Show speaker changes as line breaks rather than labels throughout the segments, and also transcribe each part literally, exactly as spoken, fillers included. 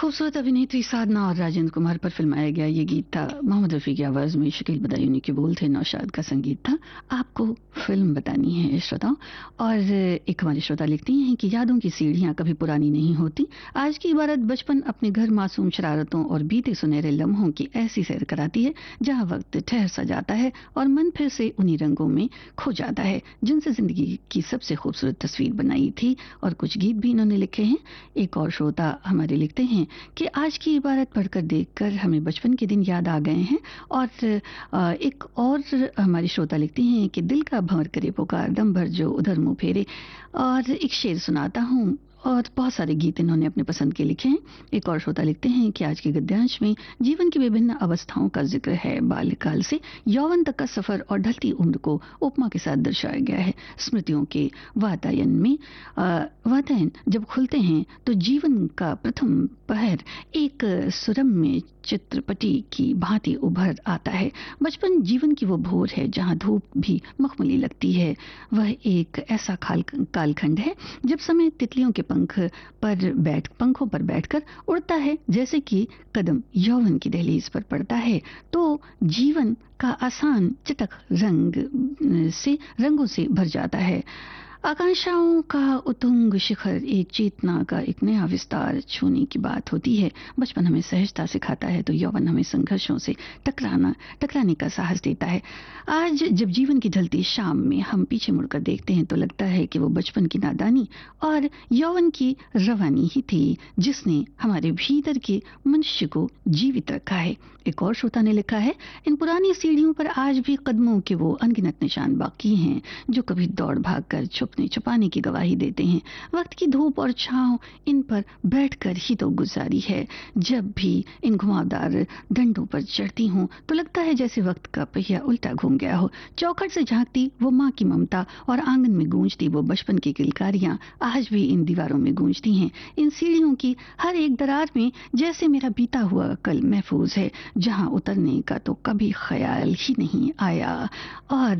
खूबसूरत अभिनेत्री साधना और राजेंद्र कुमार पर फिल्माया गया ये गीत था। मोहम्मद रफ़ी की आवाज़ में शकील बदायूनी के बोल थे, नौशाद का संगीत था। आपको फिल्म बतानी है श्रोताओं। और एक हमारे श्रोता लिखती हैं कि यादों की सीढ़ियां कभी पुरानी नहीं होती। आज की इबारत बचपन अपने घर मासूम शरारतों और बीते सुनहरे लम्हों की ऐसी सैर कराती है जहां वक्त ठहर सा जाता है और मन फिर से उन्हीं रंगों में खो जाता है जिनसे जिंदगी की सबसे खूबसूरत तस्वीर बनाई थी। और कुछ गीत भी इन्होंने लिखे हैं। एक और श्रोता हमारे लिखते हैं कि आज की इबारत पढ़कर देखकर हमें बचपन के दिन याद आ गए हैं। और एक और हमारी श्रोता लिखती हैं कि दिल का भंवर करे पुकार, दम भर जो उधर मुंह फेरे। और एक शेर सुनाता हूँ। और बहुत सारे गीत इन्होंने अपने पसंद के लिखे हैं। एक और श्रोता लिखते हैं कि आज के गद्यांश में जीवन की विभिन्न अवस्थाओं का जिक्र है। बाल्यकाल से यौवन तक का सफर और ढलती उम्र को उपमा के साथ दर्शाया गया है। स्मृतियों के वातायन में वातायन जब खुलते हैं तो जीवन का प्रथम पहर एक सुरम्य चित्रपटी की भांति उभर आता है। बचपन जीवन की वो भोर है जहां धूप भी मखमली लगती है। वह एक ऐसा कालखंड है जब समय तितलियों के पंख पर बैठ पंखों पर बैठकर उड़ता है, जैसे कि कदम यौवन की दहलीज पर पड़ता है तो जीवन का आसान चटक रंग से रंगों से भर जाता है। आकांक्षाओं का उतुंग शिखर, एक चेतना का एक नया विस्तार छूने की बात होती है। बचपन हमें सहजता सिखाता है तो यौवन हमें संघर्षों से टकराना टकराने का साहस देता है। आज जब जीवन की ढलती शाम में हम पीछे मुड़कर देखते हैं तो लगता है कि वो बचपन की नादानी और यौवन की रवानी ही थी जिसने हमारे भीतर के मनुष्य को जीवित रखा है। एक और श्रोता ने लिखा है, इन पुरानी सीढ़ियों पर आज भी कदमों के वो अनगिनत निशान बाकी हैं जो कभी दौड़ भाग कर छुपने छुपाने की गवाही देते हैं। वक्त की धूप और छांव इन पर बैठकर ही तो गुजारी है। जब भी इन घुमावदार डंडों पर चढ़ती हूँ तो लगता है जैसे वक्त का पहिया उल्टा घूम गया हो। चौखट से झांकती वो माँ की ममता और आंगन में गूंजती वो बचपन की किलकारियां आज भी इन दीवारों में गूंजती हैं। इन सीढ़ियों की हर एक दरार में जैसे मेरा बीता हुआ कल महफूज है जहां उतरने का तो कभी ख्याल ही नहीं आया। और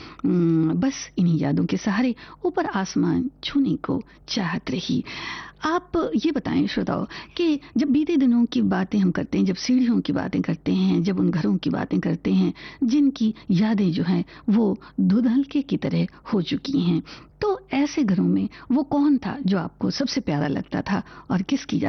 बस इन्हीं यादों के सहारे ऊपर आसमान छूने को चाहत रही। आप ये बताएं श्रोताओं कि जब बीते दिनों की बातें हम करते हैं, जब सीढ़ियों की बातें करते हैं, जब उन घरों की बातें करते हैं जिनकी यादें जो हैं वो धुंधलके की तरह हो चुकी हैं, तो ऐसे घरों में वो कौन था जो आपको सबसे प्यारा लगता था और किसकी